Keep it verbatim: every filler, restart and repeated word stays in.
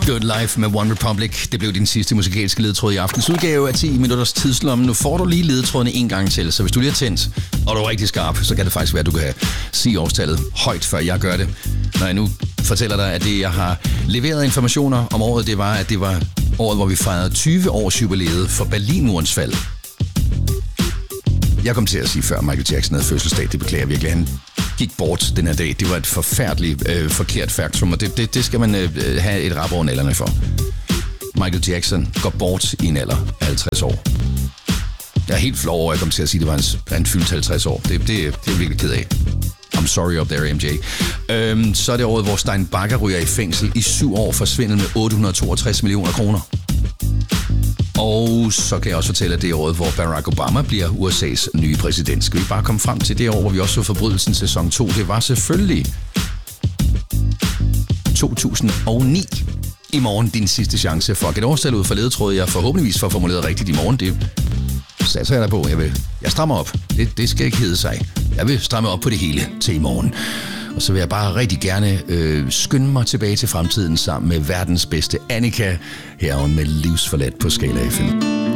Good Life med One Republic. Det blev din sidste musikalske ledetråd i aftens udgave af ti minutters tidslomme. Nu får du lige ledetrådene en gang til, så hvis du lige er tændt, og du er rigtig skarp, så kan det faktisk være, at du kan sige årstallet højt, før jeg gør det. Når jeg nu fortæller dig, at det, jeg har leveret informationer om året, det var, at det var året, hvor vi fejrede tyve års jubilæet for Berlinmurens fald. Jeg kom til at sige før, Michael Jackson havde fødselsdag. Det beklager jeg virkelig. Han gik bort den her dag. Det var et forfærdeligt øh, forkert faktum, og det, det, det skal man øh, have et rap over nælderne for. Michael Jackson går bort i en alder af halvtreds år. Jeg er helt flov over, at jeg kom til at sige, at det var en, han fyldt halvtreds år. Det, det, det er jeg virkelig ked af. I'm sorry up there, M J. Øhm, så er det året, hvor Stein Bakker ryger i fængsel i syv år for svindel med otte hundrede og toogtres millioner kroner. Og så kan jeg også fortælle, at det er året, hvor Barack Obama bliver U S A's nye præsident. Skal vi bare komme frem til det år, hvor vi også så Forbrydelsen sæson to? Det var selvfølgelig to tusind og ni. I morgen din sidste chance for at get årstal ud for ledetråd. Jeg forhåbentligvis får formuleret rigtigt i morgen. Det satser jeg der på. Jeg, vil, jeg strammer op. Det, det skal ikke hedde sig. Jeg vil stramme op på det hele til i morgen. Og så vil jeg bare rigtig gerne øh, skynde mig tilbage til fremtiden sammen med verdens bedste Annika. Her er hun med Livsforladt på Skala F M.